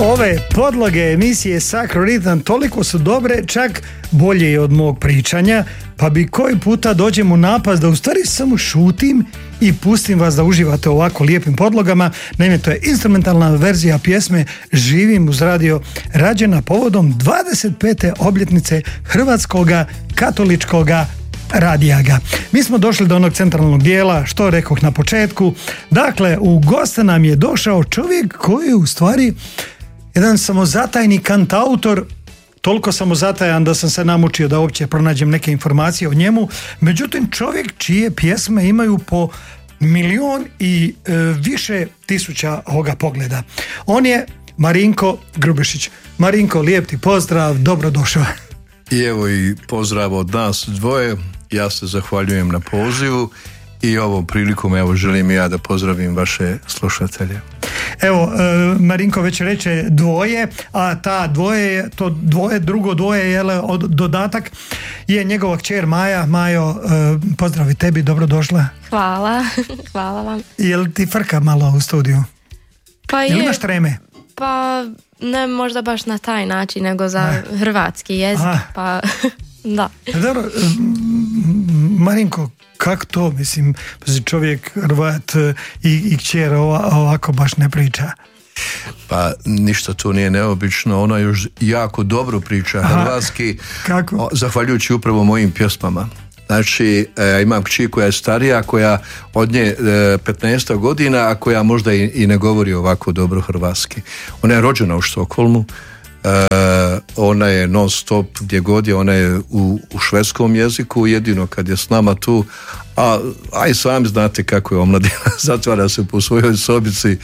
Ove podloge emisije Sacro Ritam toliko su dobre, čak bolje od mog pričanja, pa bi koji puta dođem u napast da u stvari samo šutim i pustim vas da uživate u ovako lijepim podlogama. Naime, to je instrumentalna verzija pjesme Živim uz radio, rađena povodom 25. obljetnice Hrvatskoga katoličkoga radijaga. Mi smo došli do onog centralnog dijela, što rekoh na početku. Dakle, u goste nam je došao čovjek koji je u stvari jedan samozatajni kantautor, toliko samozatajan da sam se namučio da uopće pronađem neke informacije o njemu. Međutim, čovjek čije pjesme imaju po 1.000.000 i više tisuća ovoga pogleda. On je Marinko Grubišić. Marinko, lijep ti pozdrav, dobrodošao. I evo i pozdrav od nas dvoje. Ja se zahvaljujem na pozivu i ovom prilikom evo želim i ja da pozdravim vaše slušatelje. Evo, Marinko već reče dvoje, a ta dvoje, to dvoje, drugo dvoje, dodatak je njegova kćer Maja. Majo, pozdrav i tebi, dobrodošla. Hvala, hvala vam. Jel ti frka malo u studiju? Pa jel imaš treme? Pa ne možda baš na taj način, nego za hrvatski jezik, pa da. Dobro, Marinko, kako to, mislim, čovjek Hrvat i kćer ovako baš ne priča? Pa ništa tu nije neobično, ona još jako dobro priča hrvatski. Kako? Zahvaljujući upravo mojim pjesmama. Znači, imam kći koja je starija, koja od nje 15 godina, a koja možda i ne govori ovako dobro hrvatski. Ona je rođena u Štokholmu, ona je non stop gdje god je, ona je u švedskom jeziku, jedino kad je s nama tu, a i sami znate kako je omladina, zatvara se po svojoj sobici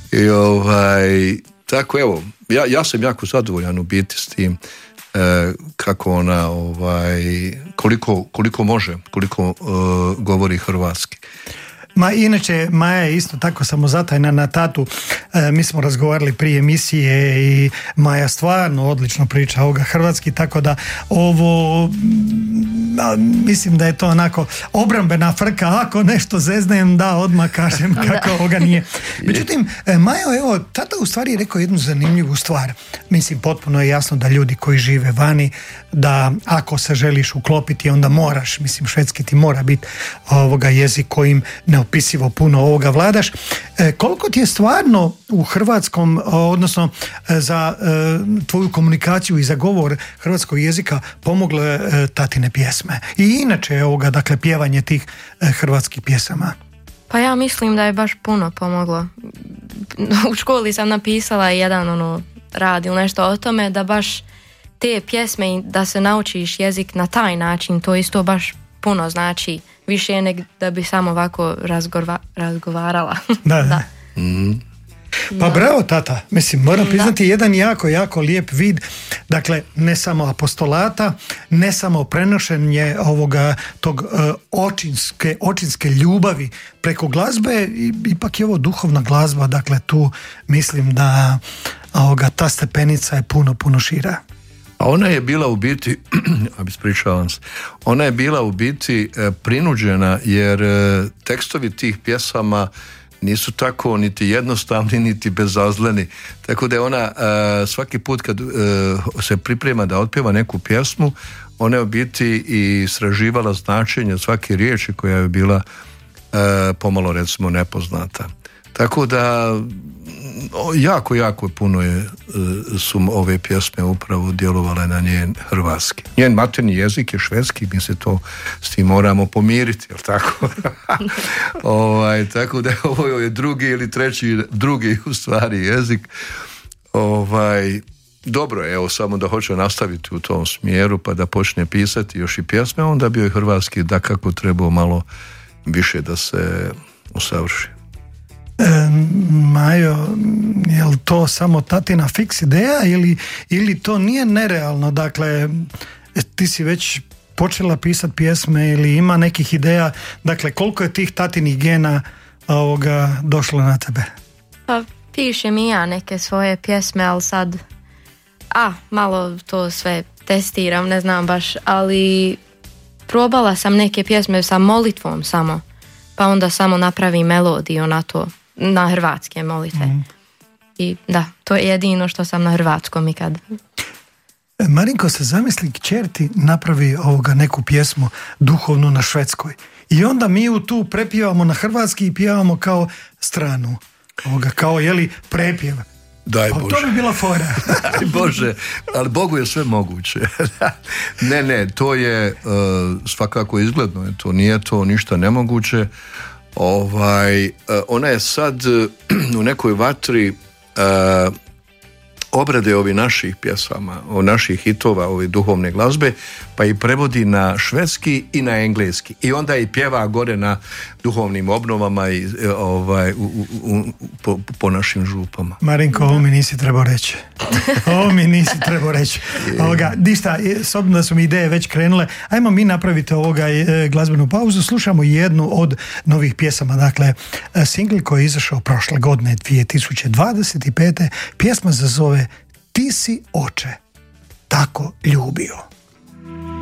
i tako evo, ja sam jako zadovoljan u biti s tim kako ona koliko može, koliko govori hrvatski. Ma inače, Maja je isto tako samozatajna na tatu. Mi smo razgovarali prije emisije i Maja stvarno odlično priča ovoga hrvatski, tako da ovo mislim da je to onako obrambena frka, ako nešto zeznem da odmah kažem kako ovoga nije. Međutim, Majo, evo, tata u stvari je rekao jednu zanimljivu stvar. Mislim, potpuno je jasno da ljudi koji žive vani, da ako se želiš uklopiti, onda moraš, mislim, švedski ti mora biti ovoga jezik kojim neopisivo puno ovoga vladaš. Koliko ti je stvarno u hrvatskom, odnosno za tvoju komunikaciju i za govor hrvatskog jezika pomogle tatine pjesme? I inače ovoga, dakle, pjevanje tih hrvatskih pjesama. Pa ja mislim da je baš puno pomoglo. U školi sam napisala jedan rad ili nešto o tome, da baš te pjesme, da se naučiš jezik na taj način, to isto baš puno znači, više nego da bi samo ovako razgovarala. Da. Pa bravo tata, mislim, moram priznati jedan jako lijep vid, dakle ne samo apostolata, ne samo prenošenje ovoga tog očinske ljubavi preko glazbe, ipak je ovo duhovna glazba, dakle tu mislim da ta stepenica je puno šira. A ona je bila u biti, ispričavam se, ona je bila u biti prinuđena, jer tekstovi tih pjesama nisu tako niti jednostavni, niti bezazleni. Tako da je ona svaki put kad se priprema da otpjeva neku pjesmu, ona je u biti i istraživala značenje svake riječi koja je bila pomalo recimo nepoznata. Tako da jako puno su ove pjesme upravo djelovale na njen hrvatski. Njen materni jezik je švedski, mi se to s tim moramo pomiriti, jel tako? Tako da ovo je drugi ili drugi u stvari jezik. Dobro je, evo, samo da hoće nastaviti u tom smjeru pa da počne pisati još i pjesme, onda bi joj hrvatski dakako trebao malo više da se usavrši. Majo, je li to samo tatina fiks ideja ili to nije nerealno? Dakle, ti si već počela pisati pjesme ili ima nekih ideja, dakle koliko je tih tatinih gena došlo na tebe? Pa pišem i ja neke svoje pjesme, ali sad malo to sve testiram, ne znam baš, ali probala sam neke pjesme sa molitvom samo, pa onda samo napravim melodiju na to, na hrvatske molitve. I da, to je jedino što sam na hrvatskom ikad. Marinko, se zamisli, kćer ti napravi neku pjesmu duhovnu na švedskoj i onda mi ju tu prepjevamo na hrvatski i pjevamo kao stranu, kao prepjev. Daj Bože. To bi bila fora. Daj Bože, ali Bogu je sve moguće. Ne, to je svakako izgledno, to nije to ništa nemoguće. Ona je sad u nekoj vatri obrade ovih naših pjesama, naših hitova, ove duhovne glazbe, pa i prevodi na švedski i na engleski. I onda i pjeva gore na duhovnim obnovama i po našim župama. Marinko, ovo mi nisi trebao reći. Dišta, s obzirom da su mi ideje već krenule, ajmo mi napraviti glazbenu pauzu. Slušamo jednu od novih pjesama, dakle, singl koji je izašao prošle godine, 2025. Pjesma se zove Ti si, oče, tako ljubio.